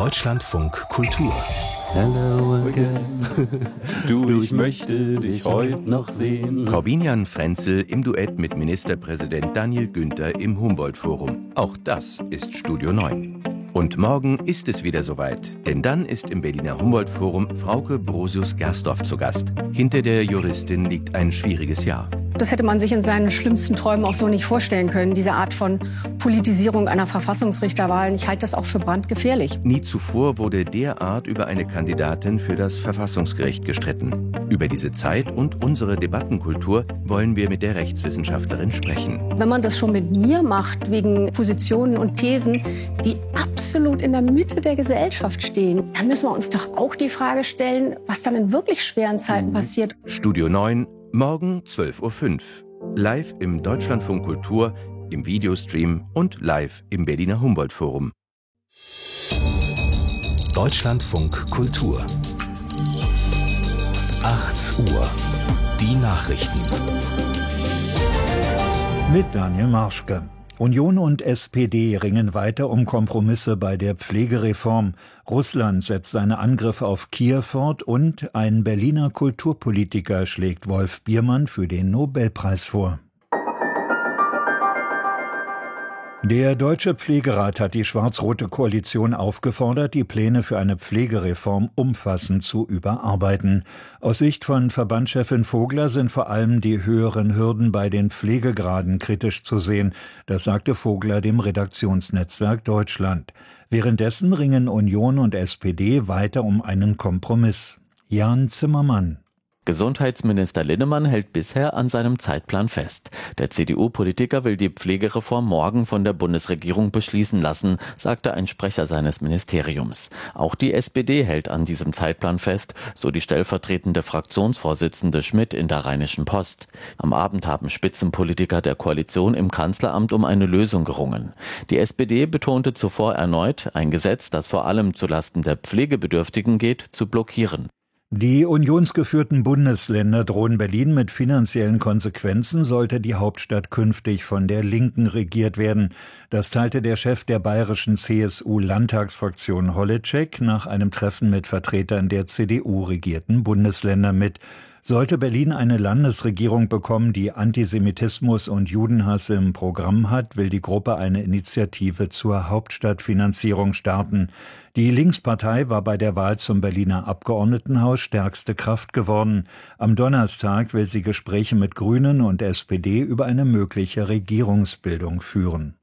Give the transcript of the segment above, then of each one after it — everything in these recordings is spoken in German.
Deutschlandfunk Kultur. Hello again. Du, ich möchte dich heute noch sehen. Corbinian Frenzel im Duett mit Ministerpräsident Daniel Günther im Humboldt-Forum. Auch das ist Studio 9. Und morgen ist es wieder soweit, denn dann ist im Berliner Humboldt-Forum Frauke Brosius-Gersdorf zu Gast. Hinter der Juristin liegt ein schwieriges Jahr. Das hätte man sich in seinen schlimmsten Träumen auch so nicht vorstellen können, diese Art von Politisierung einer Verfassungsrichterwahl. Ich halte das auch für brandgefährlich. Nie zuvor wurde derart über eine Kandidatin für das Verfassungsgericht gestritten. Über diese Zeit und unsere Debattenkultur wollen wir mit der Rechtswissenschaftlerin sprechen. Wenn man das schon mit mir macht, wegen Positionen und Thesen, die absolut in der Mitte der Gesellschaft stehen, dann müssen wir uns doch auch die Frage stellen, was dann in wirklich schweren Zeiten passiert. Studio 9, morgen 12.05 Uhr. Live im Deutschlandfunk Kultur, im Videostream und live im Berliner Humboldt-Forum. Deutschlandfunk Kultur. 8 Uhr. Die Nachrichten. Mit Daniel Marschke. Union und SPD ringen weiter um Kompromisse bei der Pflegereform. Russland setzt seine Angriffe auf Kiew fort und ein Berliner Kulturpolitiker schlägt Wolf Biermann für den Nobelpreis vor. Der Deutsche Pflegerat hat die schwarz-rote Koalition aufgefordert, die Pläne für eine Pflegereform umfassend zu überarbeiten. Aus Sicht von Verbandschefin Vogler sind vor allem die höheren Hürden bei den Pflegegraden kritisch zu sehen. Das sagte Vogler dem Redaktionsnetzwerk Deutschland. Währenddessen ringen Union und SPD weiter um einen Kompromiss. Jan Zimmermann. Gesundheitsminister Linnemann hält bisher an seinem Zeitplan fest. Der CDU-Politiker will die Pflegereform morgen von der Bundesregierung beschließen lassen, sagte ein Sprecher seines Ministeriums. Auch die SPD hält an diesem Zeitplan fest, so die stellvertretende Fraktionsvorsitzende Schmidt in der Rheinischen Post. Am Abend haben Spitzenpolitiker der Koalition im Kanzleramt um eine Lösung gerungen. Die SPD betonte zuvor erneut, ein Gesetz, das vor allem zulasten der Pflegebedürftigen geht, zu blockieren. Die unionsgeführten Bundesländer drohen Berlin mit finanziellen Konsequenzen, sollte die Hauptstadt künftig von der Linken regiert werden. Das teilte der Chef der bayerischen CSU-Landtagsfraktion Holleczek nach einem Treffen mit Vertretern der CDU-regierten Bundesländer mit. Sollte Berlin eine Landesregierung bekommen, die Antisemitismus und Judenhass im Programm hat, will die Gruppe eine Initiative zur Hauptstadtfinanzierung starten. Die Linkspartei war bei der Wahl zum Berliner Abgeordnetenhaus stärkste Kraft geworden. Am Donnerstag will sie Gespräche mit Grünen und SPD über eine mögliche Regierungsbildung führen.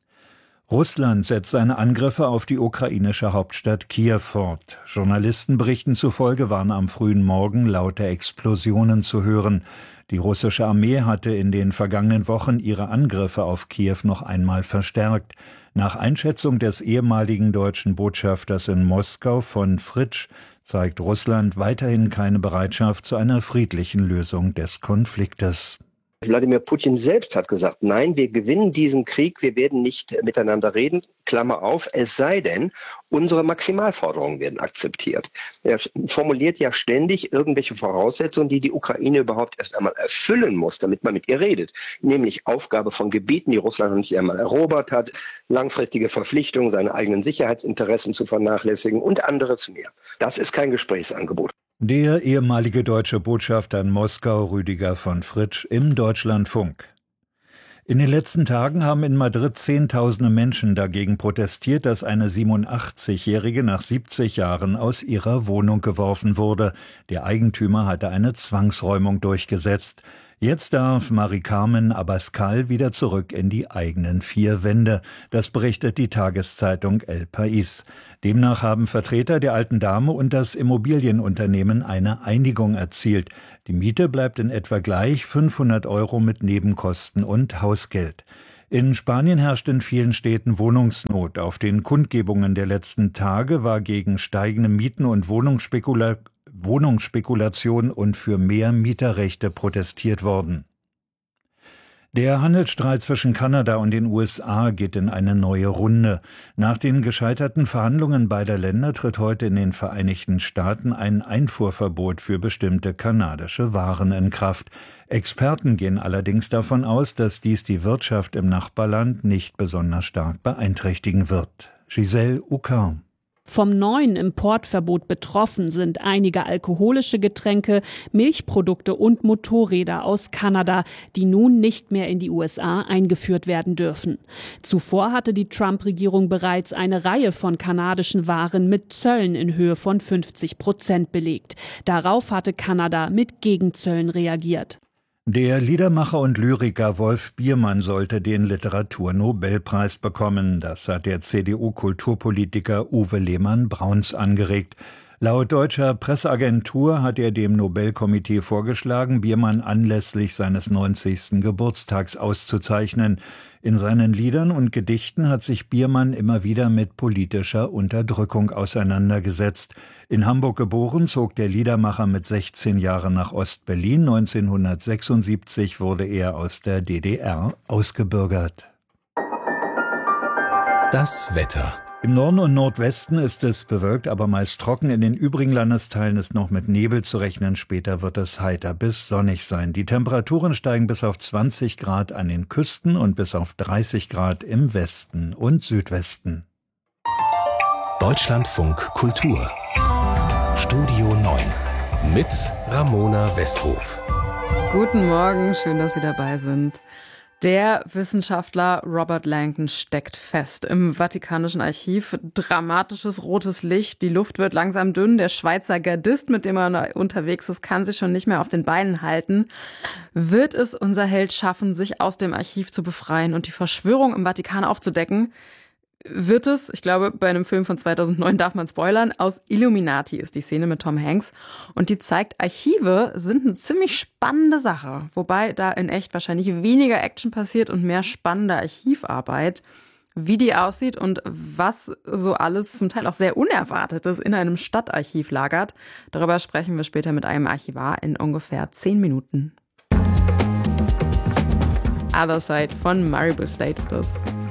Russland setzt seine Angriffe auf die ukrainische Hauptstadt Kiew fort. Journalistenberichten zufolge waren am frühen Morgen laute Explosionen zu hören. Die russische Armee hatte in den vergangenen Wochen ihre Angriffe auf Kiew noch einmal verstärkt. Nach Einschätzung des ehemaligen deutschen Botschafters in Moskau von Fritsch zeigt Russland weiterhin keine Bereitschaft zu einer friedlichen Lösung des Konfliktes. Wladimir Putin selbst hat gesagt, nein, wir gewinnen diesen Krieg, wir werden nicht miteinander reden, Klammer auf, es sei denn, unsere Maximalforderungen werden akzeptiert. Er formuliert ja ständig irgendwelche Voraussetzungen, die die Ukraine überhaupt erst einmal erfüllen muss, damit man mit ihr redet. Nämlich Aufgabe von Gebieten, die Russland noch nicht einmal erobert hat, langfristige Verpflichtungen, seine eigenen Sicherheitsinteressen zu vernachlässigen und anderes mehr. Das ist kein Gesprächsangebot. Der ehemalige deutsche Botschafter in Moskau, Rüdiger von Fritsch, im Deutschlandfunk. In den letzten Tagen haben in Madrid Zehntausende Menschen dagegen protestiert, dass eine 87-Jährige nach 70 Jahren aus ihrer Wohnung geworfen wurde. Der Eigentümer hatte eine Zwangsräumung durchgesetzt. Jetzt darf Mari Carmen Abascal wieder zurück in die eigenen vier Wände. Das berichtet die Tageszeitung El País. Demnach haben Vertreter der alten Dame und das Immobilienunternehmen eine Einigung erzielt. Die Miete bleibt in etwa gleich, 500 € mit Nebenkosten und Hausgeld. In Spanien herrscht in vielen Städten Wohnungsnot. Auf den Kundgebungen der letzten Tage war gegen steigende Mieten und Wohnungsspekulation und für mehr Mieterrechte protestiert worden. Der Handelsstreit zwischen Kanada und den USA geht in eine neue Runde. Nach den gescheiterten Verhandlungen beider Länder tritt heute in den Vereinigten Staaten ein Einfuhrverbot für bestimmte kanadische Waren in Kraft. Experten gehen allerdings davon aus, dass dies die Wirtschaft im Nachbarland nicht besonders stark beeinträchtigen wird. Giselle Uckar. Vom neuen Importverbot betroffen sind einige alkoholische Getränke, Milchprodukte und Motorräder aus Kanada, die nun nicht mehr in die USA eingeführt werden dürfen. Zuvor hatte die Trump-Regierung bereits eine Reihe von kanadischen Waren mit Zöllen in Höhe von 50% belegt. Darauf hatte Kanada mit Gegenzöllen reagiert. Der Liedermacher und Lyriker Wolf Biermann sollte den Literaturnobelpreis bekommen. Das hat der CDU-Kulturpolitiker Uwe Lehmann-Brauns angeregt. Laut deutscher Presseagentur hat er dem Nobelkomitee vorgeschlagen, Biermann anlässlich seines 90. Geburtstags auszuzeichnen. In seinen Liedern und Gedichten hat sich Biermann immer wieder mit politischer Unterdrückung auseinandergesetzt. In Hamburg geboren, zog der Liedermacher mit 16 Jahren nach Ost-Berlin. 1976 wurde er aus der DDR ausgebürgert. Das Wetter. Im Norden und Nordwesten ist es bewölkt, aber meist trocken. In den übrigen Landesteilen ist noch mit Nebel zu rechnen. Später wird es heiter bis sonnig sein. Die Temperaturen steigen bis auf 20 Grad an den Küsten und bis auf 30 Grad im Westen und Südwesten. Deutschlandfunk Kultur. Studio 9 mit Ramona Westhof. Guten Morgen, schön, dass Sie dabei sind. Der Wissenschaftler Robert Langdon steckt fest im Vatikanischen Archiv. Dramatisches rotes Licht, die Luft wird langsam dünn. Der Schweizer Gardist, mit dem er unterwegs ist, kann sich schon nicht mehr auf den Beinen halten. Wird es unser Held schaffen, sich aus dem Archiv zu befreien und die Verschwörung im Vatikan aufzudecken? Wird es, ich glaube, bei einem Film von 2009 darf man spoilern, aus Illuminati ist die Szene mit Tom Hanks. Und die zeigt, Archive sind eine ziemlich spannende Sache. Wobei da in echt wahrscheinlich weniger Action passiert und mehr spannende Archivarbeit. Wie die aussieht und was so alles zum Teil auch sehr Unerwartetes in einem Stadtarchiv lagert, darüber sprechen wir später mit einem Archivar in ungefähr 10 Minuten. Other Side von Maribel State ist das.